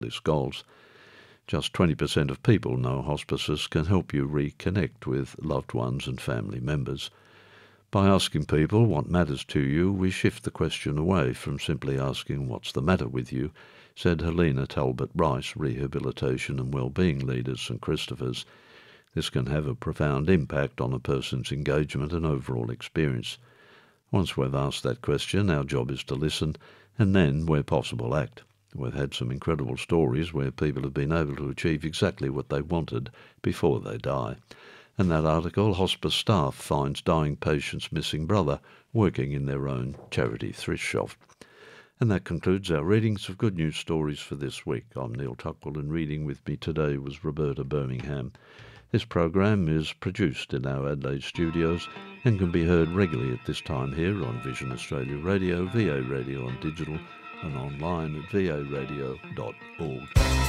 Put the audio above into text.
list goals. Just 20% of people know hospices can help you reconnect with loved ones and family members. By asking people what matters to you, we shift the question away from simply asking what's the matter with you, said Helena Talbot-Rice, Rehabilitation and Wellbeing Leader at St Christopher's. This can have a profound impact on a person's engagement and overall experience. Once we've asked that question, our job is to listen and then, where possible, act. We've had some incredible stories where people have been able to achieve exactly what they wanted before they die. And that article, Hospice Staff Finds Dying Patient's Missing Brother Working in Their Own Charity Thrift Shop. And that concludes our readings of Good News Stories for this week. I'm Neil Tuckwell, and reading with me today was Roberta Birmingham. This program is produced in our Adelaide studios and can be heard regularly at this time here on Vision Australia Radio, VA Radio on digital, and online at varadio.org.